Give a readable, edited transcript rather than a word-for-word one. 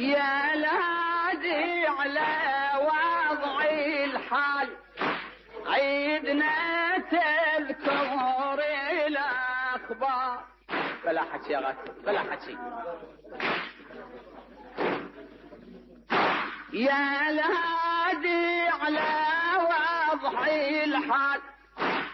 يا الهادي على وضعي الحال عيدنا تذكر الأخبار. بلا حكي يا غاتي بلا حكي. يا الهادي على وضعي الحال